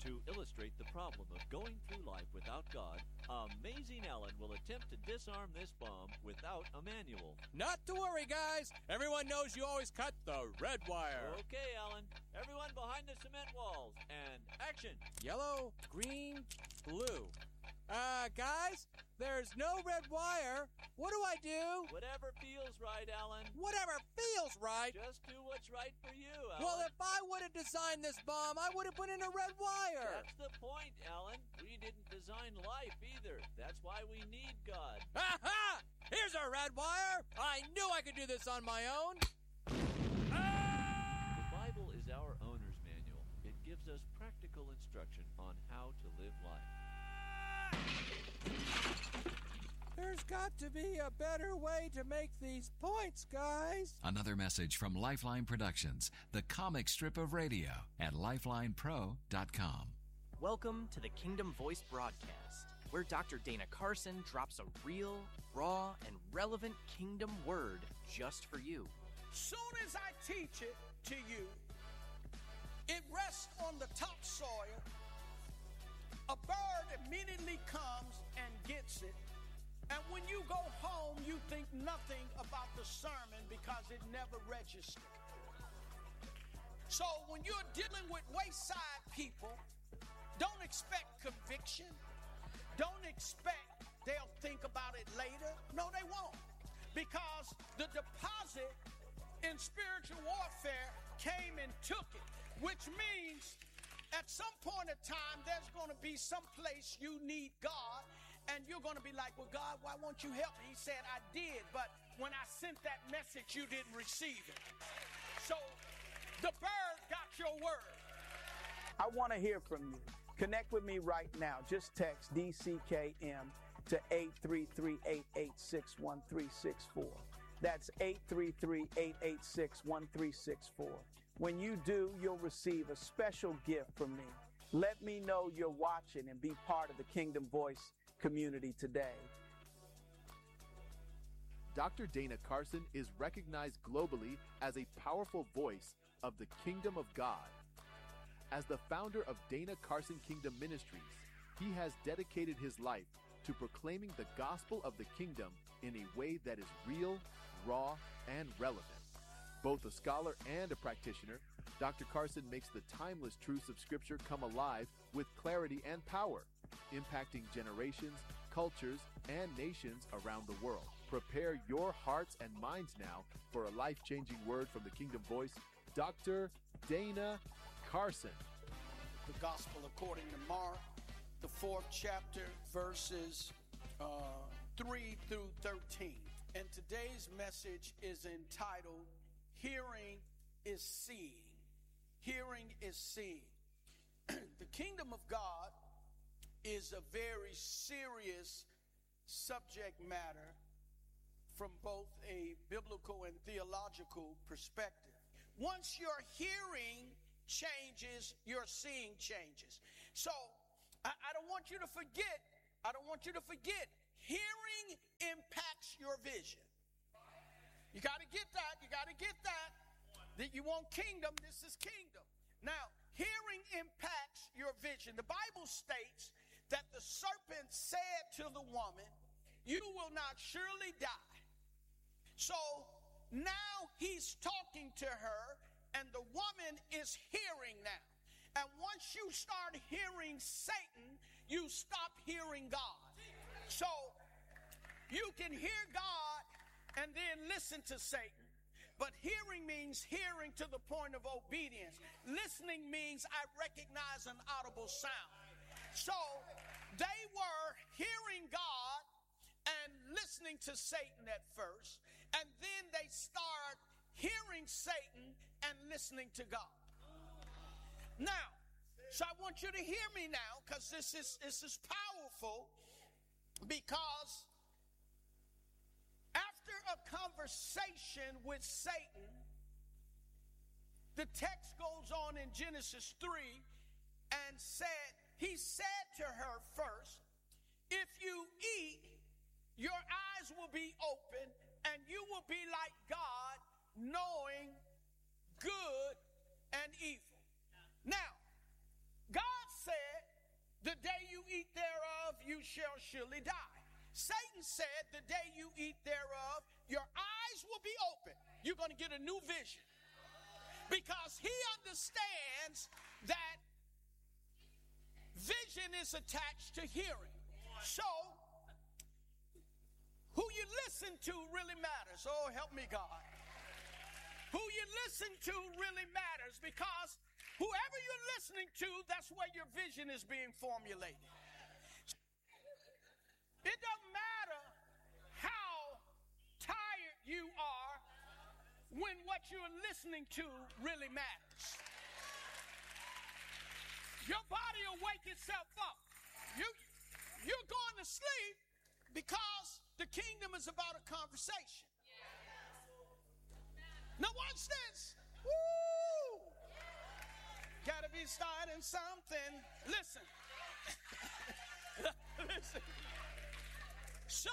To illustrate the problem of going through life without God, Amazing Alan will attempt to disarm this bomb without a manual. Not to worry, guys. Everyone knows you always cut the red wire. Okay, Alan. Everyone behind the cement walls. And action. Yellow, green, blue. Guys, there's no red wire. What do I do? Whatever feels right, Alan. Whatever feels right? Just do what's right for you, Alan. Well, if I would have designed this bomb, I would have put in a red wire. That's the point, Alan. We didn't design life either. That's why we need God. Ha! Here's a red wire. I knew I could do this on my own. The Bible is our owner's manual. It gives us practical instruction on how to live life. There's got to be a better way to make these points, guys. Another message from Lifeline Productions, the comic strip of radio at lifelinepro.com. Welcome to the Kingdom Voice broadcast, where Dr. Dana Carson drops a real, raw, and relevant kingdom word just for you. Soon as I teach it to you, it rests on the topsoil. A bird immediately comes and gets it. And when you go home, you think nothing about the sermon because it never registered. So when you're dealing with wayside people, don't expect conviction. Don't expect they'll think about it later. No, they won't. Because the deposit in spiritual warfare came and took it, which means at some point in time, there's going to be some place you need God, and you're going to be like, well, God, why won't you help me? He said, I did, but when I sent that message, you didn't receive it. So the bird got your word. I want to hear from you. Connect with me right now. Just text DCKM to 833-886-1364. That's 833-886-1364. When you do, you'll receive a special gift from me. Let me know you're watching and be part of the Kingdom Voice community today. Dr. Dana Carson is recognized globally as a powerful voice of the Kingdom of God. As the founder of Dana Carson Kingdom Ministries, he has dedicated his life to proclaiming the gospel of the kingdom in a way that is real, raw, and relevant. Both a scholar and a practitioner, Dr. Carson makes the timeless truths of Scripture come alive with clarity and power, impacting generations, cultures, and nations around the world. Prepare your hearts and minds now for a life-changing word from the Kingdom Voice, Dr. Dana Carson. The Gospel according to Mark, the 4th chapter, verses 3 through 13. And today's message is entitled, Hearing is Seeing. Hearing is seeing. The kingdom of God is a very serious subject matter from both a biblical and theological perspective. Once your hearing changes, your seeing changes. So I don't want you to forget, hearing impacts your vision. You got to get that. That you want kingdom, this is kingdom. Now, hearing impacts your vision. The Bible states that the serpent said to the woman, you will not surely die. So now he's talking to her, and the woman is hearing now. And once you start hearing Satan, you stop hearing God. So you can hear God and then listen to Satan. But hearing means hearing to the point of obedience. Listening means I recognize an audible sound. So they were hearing God and listening to Satan at first. And then they start hearing Satan and listening to God. Now, so I want you to hear me now, because this is powerful, because after a conversation with Satan, the text goes on in Genesis 3 and he said to her first, if you eat, your eyes will be open and you will be like God, knowing good and evil. Now, God said shall surely die. Satan said, the day you eat thereof, your eyes will be open. You're going to get a new vision. Because he understands that vision is attached to hearing. So, who you listen to really matters. Oh, help me, God. Who you listen to really matters, because whoever you're listening to, that's where your vision is being formulated. It doesn't matter how tired you are when what you're listening to really matters. Your body will wake itself up. You're going to sleep because the kingdom is about a conversation. Now watch this. Woo! Gotta be starting something. Listen. Listen. So,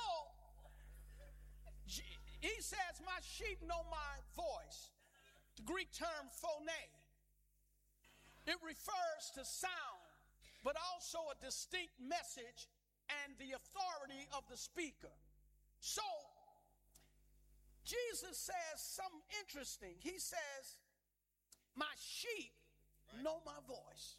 he says, my sheep know my voice. The Greek term phone. It refers to sound, but also a distinct message and the authority of the speaker. So, Jesus says something interesting. He says, my sheep know my voice.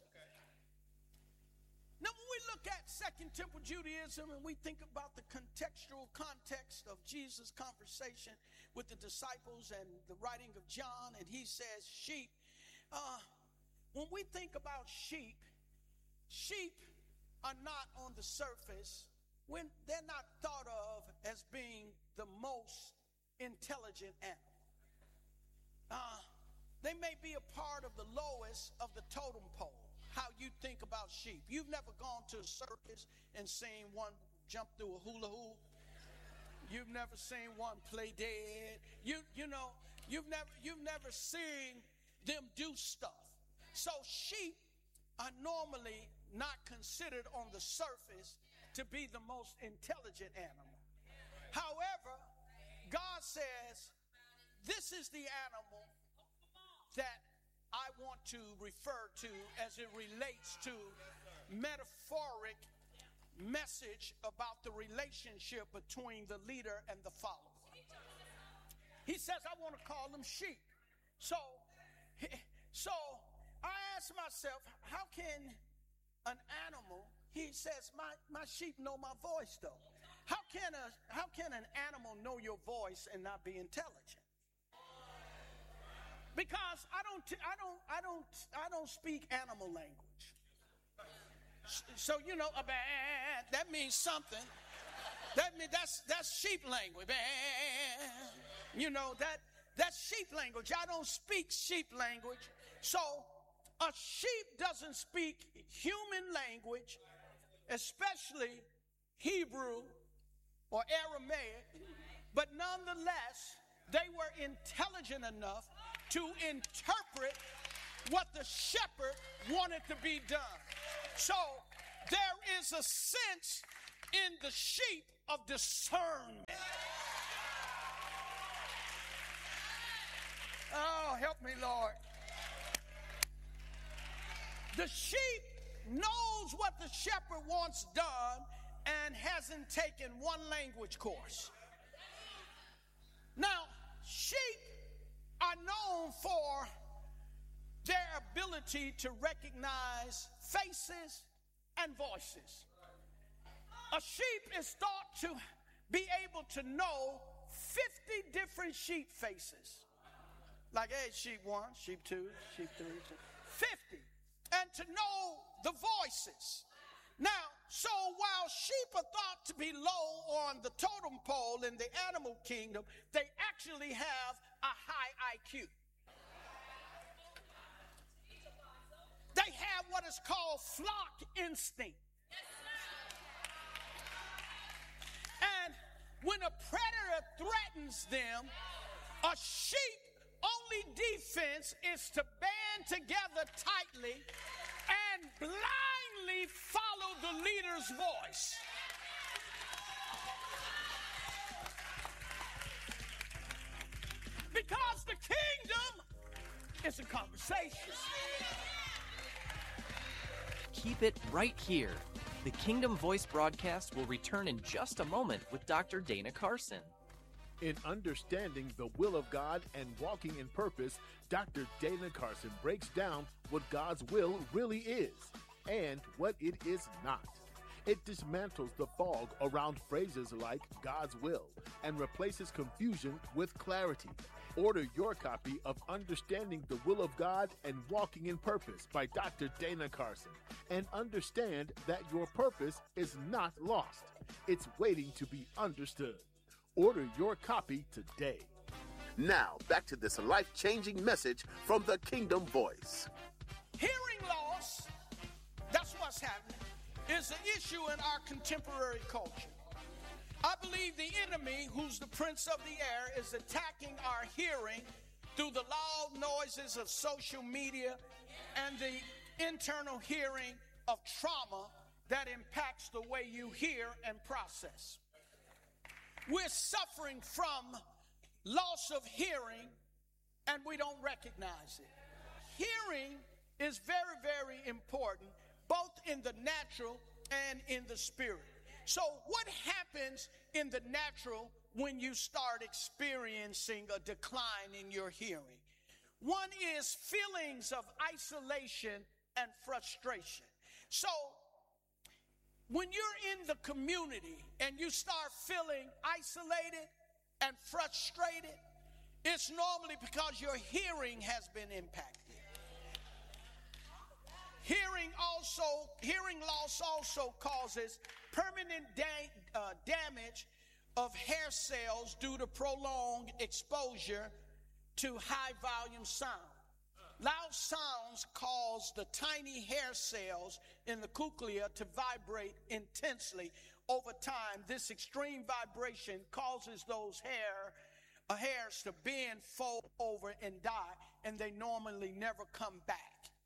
Now, when we look at Second Temple Judaism and we think about the contextual context of Jesus' conversation with the disciples and the writing of John, and he says sheep, when we think about sheep, sheep are not on the surface, when they're not thought of as being the most intelligent animal. They may be a part of the lowest of the totem pole. How you think about sheep. You've never gone to a circus and seen one jump through a hula hoop. You've never seen one play dead. You know, you've never seen them do stuff. So sheep are normally not considered on the surface to be the most intelligent animal. However, God says, this is the animal that I want to refer to as it relates to metaphoric message about the relationship between the leader and the follower. He says, I want to call them sheep. So I ask myself, how can an animal, he says, my sheep know my voice though. How can an animal know your voice and not be intelligent? Because I don't speak animal language. So you know, that means something. That's sheep language. You know, that's sheep language. I don't speak sheep language. So a sheep doesn't speak human language, especially Hebrew or Aramaic, but nonetheless, they were intelligent enough to interpret what the shepherd wanted to be done. So there is a sense in the sheep of discernment. Oh, help me, Lord. The sheep knows what the shepherd wants done and hasn't taken one language course. Now, sheep are known for their ability to recognize faces and voices. A sheep is thought to be able to know 50 different sheep faces. Like, hey, sheep 1, sheep 2, sheep 3, 50. And to know the voices. Now, so while sheep are thought to be low on the totem pole in the animal kingdom, they actually have a high IQ. They have what is called flock instinct. And when a predator threatens them, a sheep only defense is to band together tightly and blindly follow the leader's voice. Because the kingdom is a conversation. Keep it right here. The Kingdom Voice broadcast will return in just a moment with Dr. Dana Carson. In understanding the will of God and walking in purpose, Dr. Dana Carson breaks down what God's will really is and what it is not. It dismantles the fog around phrases like God's will and replaces confusion with clarity. Order your copy of Understanding the Will of God and Walking in Purpose by Dr. Dana Carson, and understand that your purpose is not lost. It's waiting to be understood. Order your copy today. Now, back to this life-changing message from the Kingdom Voice. Hearing loss, that's what's happening, is an issue in our contemporary culture. I believe the enemy, who's the prince of the air, is attacking our hearing through the loud noises of social media and the internal hearing of trauma that impacts the way you hear and process. We're suffering from loss of hearing, and we don't recognize it. Hearing is very, very important, both in the natural and in the spirit. So what happens in the natural when you start experiencing a decline in your hearing? One is feelings of isolation and frustration. So when you're in the community and you start feeling isolated and frustrated, it's normally because your hearing has been impacted. Hearing loss also causes permanent damage of hair cells due to prolonged exposure to high volume sound. Loud sounds cause the tiny hair cells in the cochlea to vibrate intensely. Over time, this extreme vibration causes those hairs to bend, fold over, and die, and they normally never come back.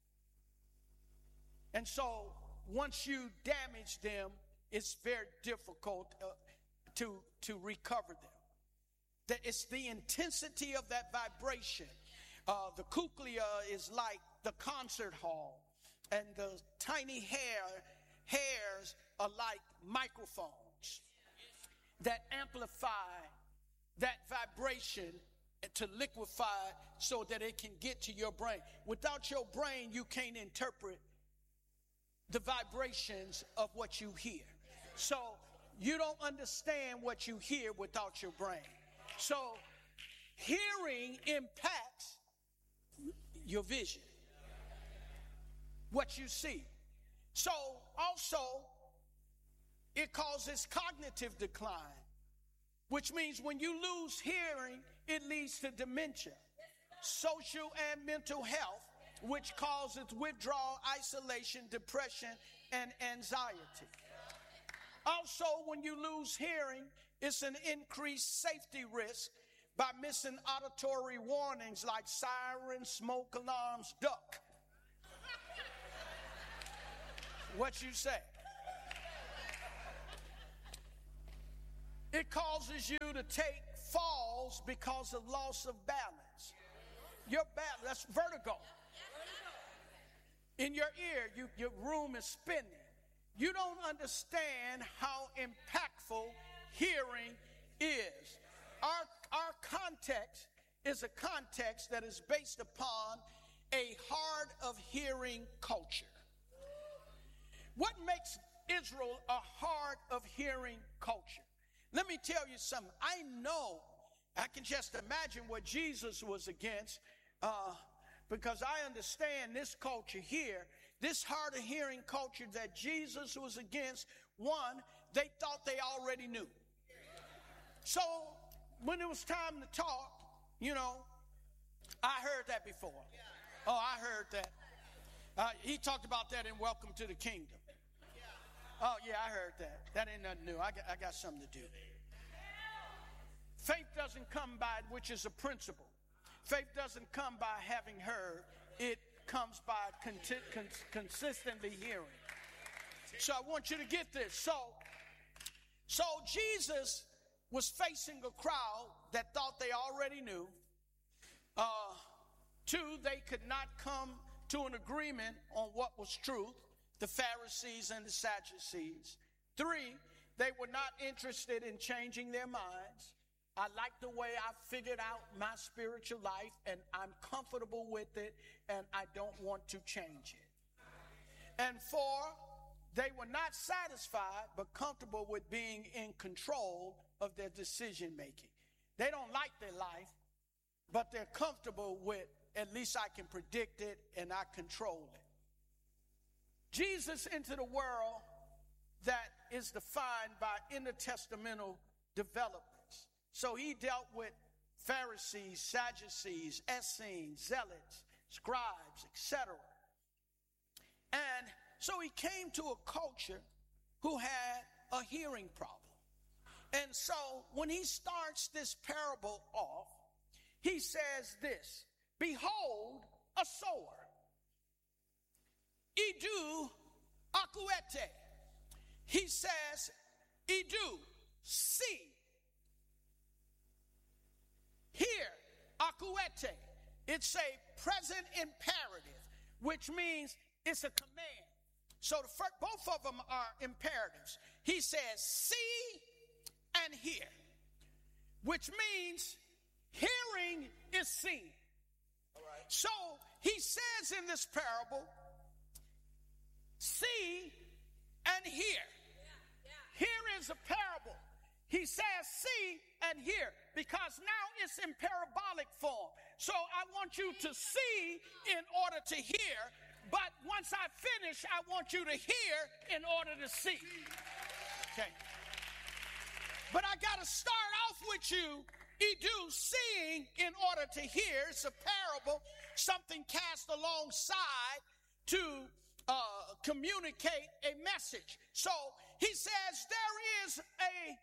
And so once you damage them, it's very difficult to recover them. It's the intensity of that vibration. The cochlea is like the concert hall, and the tiny hairs are like microphones that amplify that vibration to liquefy it so that it can get to your brain. Without your brain, you can't interpret the vibrations of what you hear. So you don't understand what you hear without your brain. So hearing impacts your vision, what you see. So also it causes cognitive decline, which means when you lose hearing, it leads to dementia, social and mental health, which causes withdrawal, isolation, depression, and anxiety. Also, when you lose hearing, it's an increased safety risk by missing auditory warnings like sirens, smoke alarms, duck. What you say? It causes you to take falls because of loss of balance. Your balance, that's vertigo. In your ear, your room is spinning. You don't understand how impactful hearing is. Our context is a context that is based upon a hard of hearing culture. What makes Israel a hard of hearing culture? Let me tell you something. I can just imagine what Jesus was against, because I understand this culture here, this hard of hearing culture that Jesus was against. One, they thought they already knew. So when it was time to talk, I heard that before. Oh, I heard that. He talked about that in Welcome to the Kingdom. Oh, yeah, I heard that. That ain't nothing new. I got something to do. Faith doesn't come by it, which is a principle. Faith doesn't come by having heard. It comes by consistently hearing. So I want you to get this. So Jesus was facing a crowd that thought they already knew. Two, they could not come to an agreement on what was truth. the Pharisees and the Sadducees. 3, they were not interested in changing their minds. I like the way I figured out my spiritual life, and I'm comfortable with it, and I don't want to change it. And 4, they were not satisfied but comfortable with being in control of their decision making. They don't like their life, but they're comfortable with, at least I can predict it and I control it. Jesus entered a world that is defined by intertestamental developments. So he dealt with Pharisees, Sadducees, Essenes, Zealots, scribes, etc. And so he came to a culture who had a hearing problem. And so when he starts this parable off, he says this: behold, a sower. Idu akuete. He says, idu, see. Here, akuete. It's a present imperative, which means it's a command. So both of them are imperatives. He says, see and hear, which means hearing is seeing. All right. So he says in this parable, see and hear. Here is a parable. He says see and hear because now it's in parabolic form. So I want you to see in order to hear, but once I finish, I want you to hear in order to see. Okay. But I got to start off with you, Idu, seeing in order to hear. It's a parable, something cast alongside to communicate a message. So he says there is a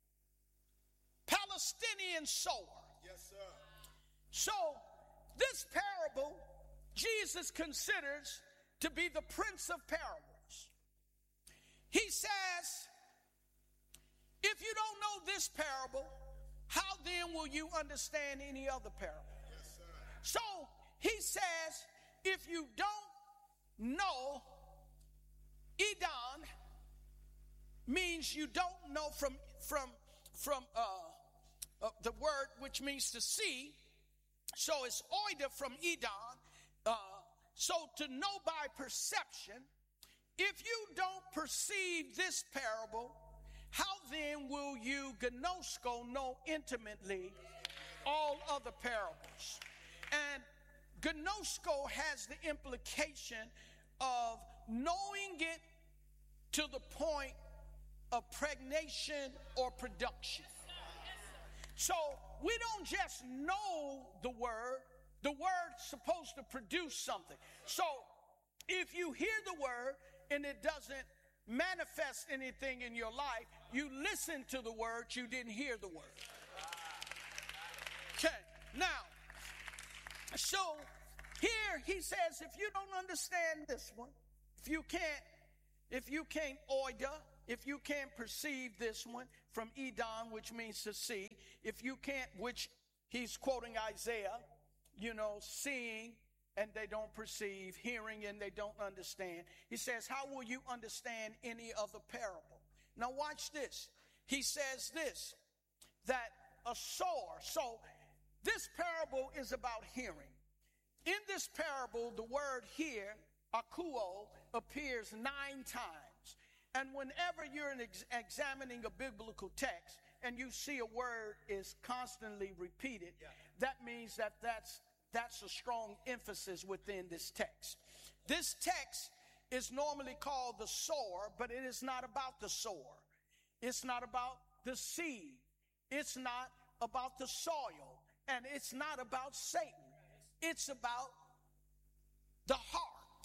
Palestinian sower. Yes, sir. So this parable, Jesus considers to be the prince of parables. He says, if you don't know this parable, how then will you understand any other parable? Yes, sir. So he says, if you don't know, Edon means you don't know from the word which means to see. So it's oida from Edon. So to know by perception. If you don't perceive this parable, how then will you gnosko know intimately all other parables? And gnosko has the implication of knowing it to the point of pregnation or production. So we don't just know the word's supposed to produce something. So if you hear the word and it doesn't manifest anything in your life, you listen to the word, you didn't hear the word. Okay, now, so here he says, if you don't understand this one, if you can't oida, if you can't perceive this one from Edom, which means to see, if you can't, which he's quoting Isaiah, seeing and they don't perceive, hearing and they don't understand. He says, how will you understand any other parable? Now watch this. He says this, that a sower. So this parable is about hearing. In this parable, the word hear, akuo, appears 9 times. And whenever you're examining a biblical text and you see a word is constantly repeated, that means that's a strong emphasis within this text. This text is normally called the sower, but it is not about the sower. It's not about the seed. It's not about the soil. And it's not about Satan. It's about the heart.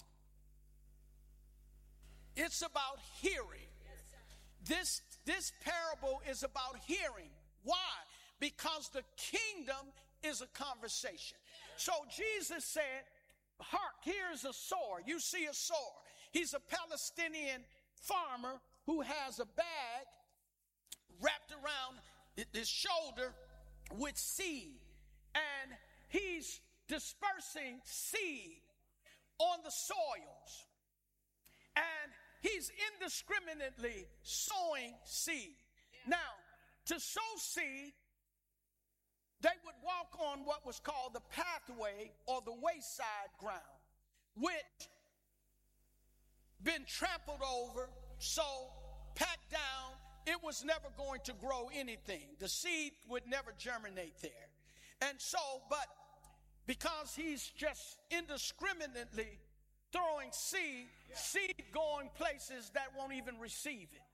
It's about hearing. This parable is about hearing. Why? Because the kingdom is a conversation. So Jesus said, hark, here's a sower. You see a sower. He's a Palestinian farmer who has a bag wrapped around his shoulder with seed. And he's dispersing seed on the soils. And he's indiscriminately sowing seed. Now, to sow seed, they would walk on what was called the pathway or the wayside ground, which been trampled over, so packed down, it was never going to grow anything. The seed would never germinate there. And so, but because he's just indiscriminately throwing seed going places that won't even receive it.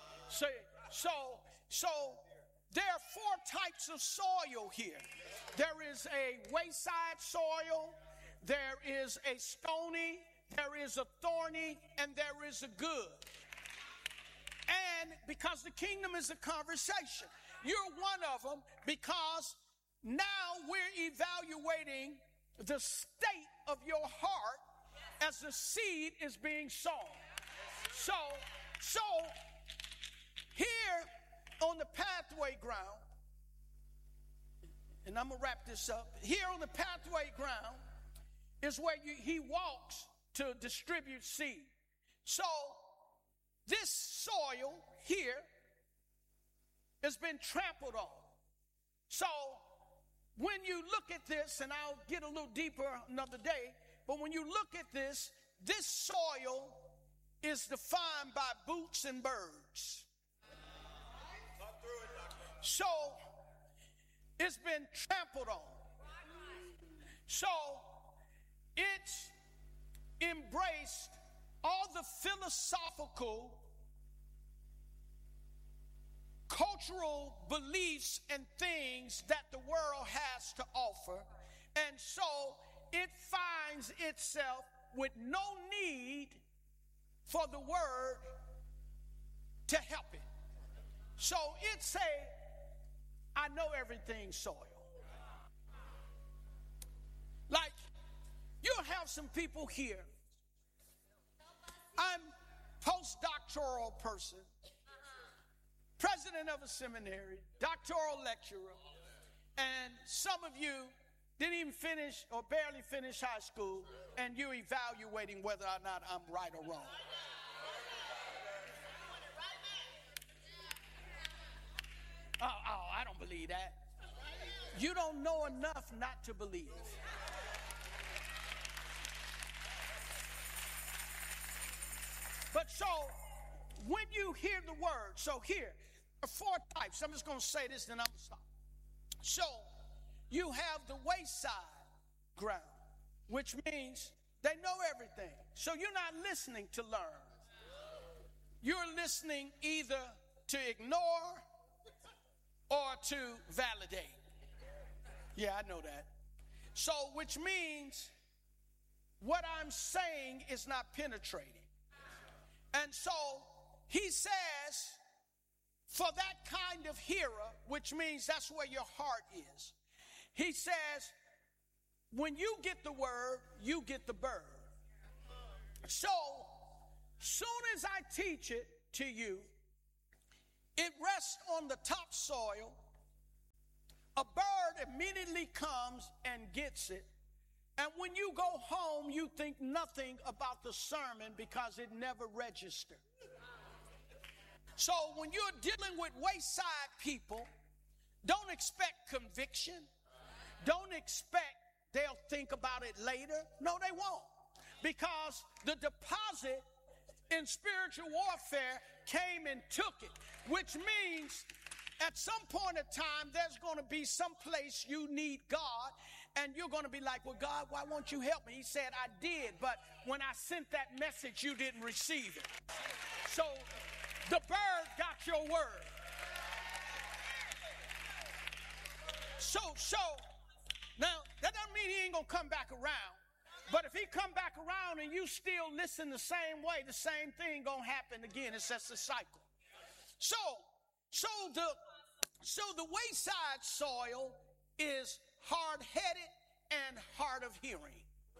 So there are four types of soil here. There is a wayside soil, there is a stony, there is a thorny, and there is a good. And because the kingdom is a conversation, you're one of them, because now we're evaluating the state of your heart as the seed is being sown. So here on the pathway ground, and I'm going to wrap this up. Here on the pathway ground is where he walks to distribute seed. So this soil here has been trampled on. So when you look at this, and I'll get a little deeper another day, but when you look at this soil is defined by boots and birds. So it's been trampled on. So it's embraced all the philosophical, cultural beliefs and things that the world has to offer. And so it finds itself with no need for the word to help it. So it's I know everything soil. Like, you'll have some people here. I'm postdoctoral person, president of a seminary, doctoral lecturer, and some of you didn't even finish or barely finish high school, and you're evaluating whether or not I'm right or wrong. I don't believe that. You don't know enough not to believe. But so, when you hear the word, so here are four types. I'm just going to say this, then I'm going to stop. So, you have the wayside ground, which means they know everything. So you're not listening to learn. You're listening either to ignore or to validate. Yeah, I know that. So, which means what I'm saying is not penetrating. And so he says, for that kind of hearer, which means that's where your heart is, he says, when you get the word, you get the bird. So, soon as I teach it to you, it rests on the topsoil. A bird immediately comes and gets it. And when you go home, you think nothing about the sermon because it never registered. So when you're dealing with wayside people, don't expect conviction. Don't expect they'll think about it later. No, they won't. Because the deposit in spiritual warfare came and took it, which means at some point in time, there's going to be some place you need God, and you're going to be like, well, God, why won't you help me? He said, I did, but when I sent that message, you didn't receive it. So the bird got your word. So now, that doesn't mean he ain't going to come back around. But if he come back around and you still listen the same way, the same thing going to happen again. It's just a cycle. So the wayside soil is hard-headed and hard of hearing.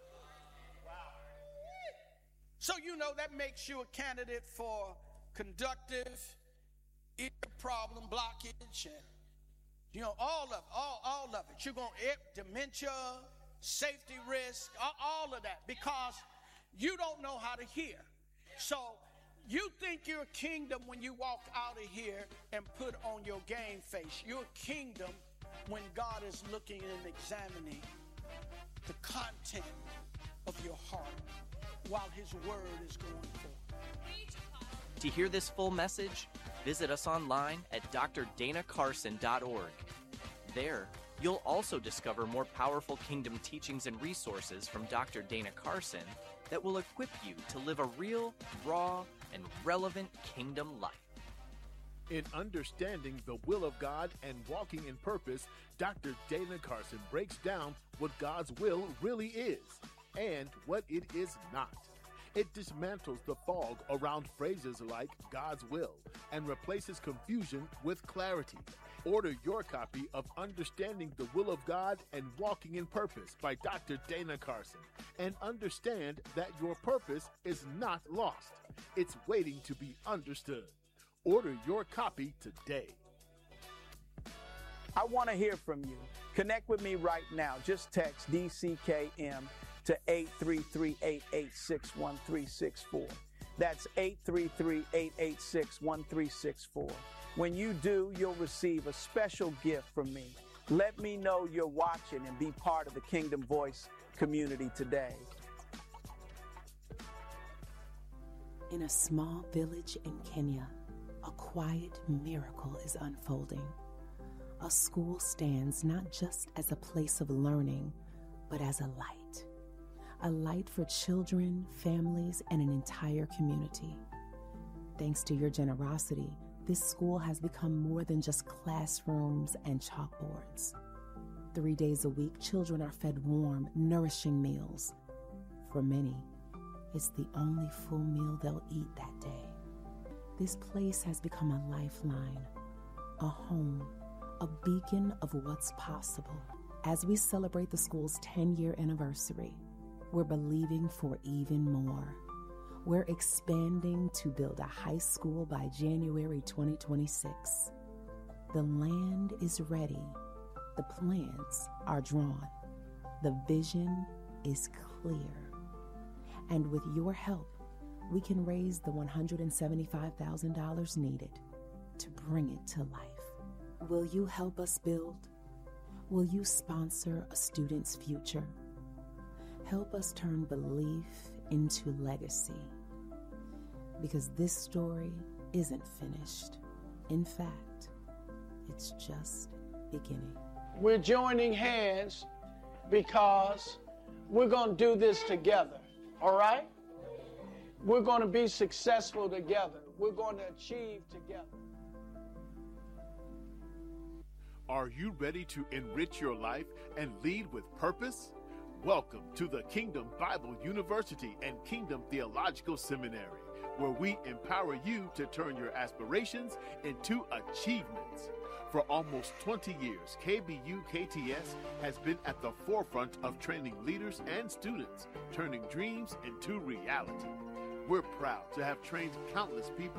So you know that makes you a candidate for conductive ear problem blockage and all of it. You're going to dementia, safety risk, all of that, because you don't know how to hear. So You think you're kingdom when you walk out of here and put on your game face. You're kingdom when God is looking and examining the content of your heart while his word is going forth. To hear this full message, visit us online at drdanacarson.org. There, you'll also discover more powerful kingdom teachings and resources from Dr. Dana Carson that will equip you to live a real, raw, and relevant kingdom life. In understanding the will of God and walking in purpose, Dr. Dana Carson breaks down what God's will really is and what it is not. It dismantles the fog around phrases like God's will and replaces confusion with clarity. Order your copy of Understanding the Will of God and Walking in Purpose by Dr. Dana Carson, and understand that your purpose is not lost. It's waiting to be understood. Order your copy today. I want to hear from you. Connect with me right now. Just text DCKM to 833-886-1364. That's 833-886-1364. When you do, you'll receive a special gift from me. Let me know you're watching and be part of the Kingdom Voice community today. In a small village in Kenya, a quiet miracle is unfolding. A school stands not just as a place of learning, but as a light for children, families, and an entire community. Thanks to your generosity, this school has become more than just classrooms and chalkboards. 3 days a week, children are fed warm, nourishing meals. For many, it's the only full meal they'll eat that day. This place has become a lifeline, a home, a beacon of what's possible. As we celebrate the school's 10-year anniversary, we're believing for even more. We're expanding to build a high school by January 2026. The land is ready. The plans are drawn. The vision is clear. And with your help, we can raise the $175,000 needed to bring it to life. Will you help us build? Will you sponsor a student's future? Help us turn belief into legacy. Because this story isn't finished. In fact, it's just beginning. We're joining hands because we're going to do this together, all right? We're going to be successful together. We're going to achieve together. Are you ready to enrich your life and lead with purpose? Welcome to the Kingdom Bible University and Kingdom Theological Seminary, where we empower you to turn your aspirations into achievements. For almost 20 years, KBU-KTS has been at the forefront of training leaders and students, turning dreams into reality. We're proud to have trained countless people